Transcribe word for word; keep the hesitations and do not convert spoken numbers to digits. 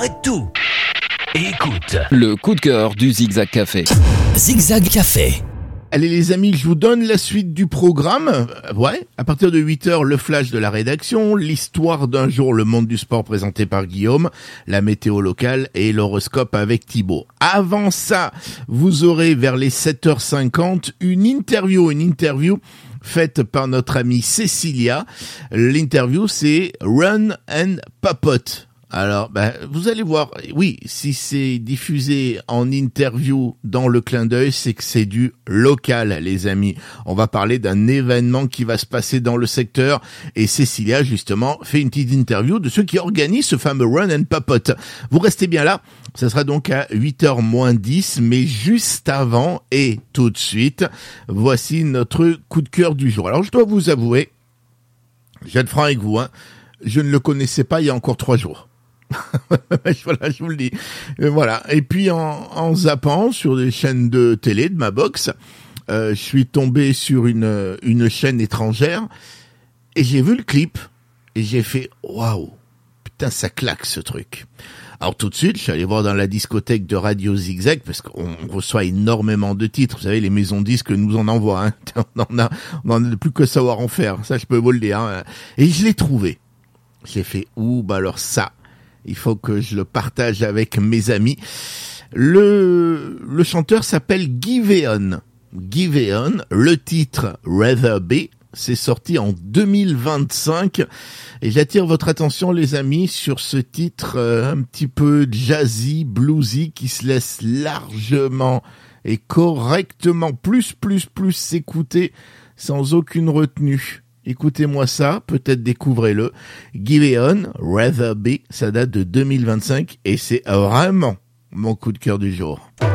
Arrête tout et écoute. Le coup de cœur du Zigzag Café. Zigzag Café. Allez les amis, je vous donne la suite du programme. Ouais, à partir de huit heures, le flash de la rédaction, l'histoire d'un jour, le monde du sport présenté par Guillaume, la météo locale et l'horoscope avec Thibaut. Avant ça, vous aurez vers les sept heures cinquante une interview, une interview faite par notre amie Cécilia. L'interview, c'est Run and Papote. Alors, ben, vous allez voir, oui, si c'est diffusé en interview dans le clin d'œil, c'est que c'est du local, les amis. On va parler d'un événement qui va se passer dans le secteur et Cécilia, justement, fait une petite interview de ceux qui organisent ce fameux Run and Papote. Vous restez bien là, ça sera donc à huit heures moins dix, mais juste avant et tout de suite, voici notre coup de cœur du jour. Alors, je dois vous avouer, je vais être franc avec vous, hein, je ne le connaissais pas il y a encore trois jours. Voilà, je vous le dis. Et voilà. Et puis en, en zappant sur des chaînes de télé de ma box, euh, je suis tombé sur une une chaîne étrangère et j'ai vu le clip et j'ai fait waouh, putain ça claque ce truc. Alors tout de suite, je suis allé voir dans la discothèque de Radio Zigzag parce qu'on reçoit énormément de titres. Vous savez, les maisons de disques nous en envoient. Hein. On en a, on en a plus que savoir en faire. Ça, je peux vous le dire. Hein. Et je l'ai trouvé. J'ai fait ouh, bah alors ça. Il faut que je le partage avec mes amis. Le, le chanteur s'appelle Giveon. Giveon, le titre Rather Be, c'est sorti en deux mille vingt-cinq. Et j'attire votre attention, les amis, sur ce titre euh, un petit peu jazzy, bluesy, qui se laisse largement et correctement plus, plus, plus s'écouter sans aucune retenue. Écoutez-moi ça, peut-être découvrez-le. Giveon, Rather Be, ça date de deux mille vingt-cinq et c'est vraiment mon coup de cœur du jour.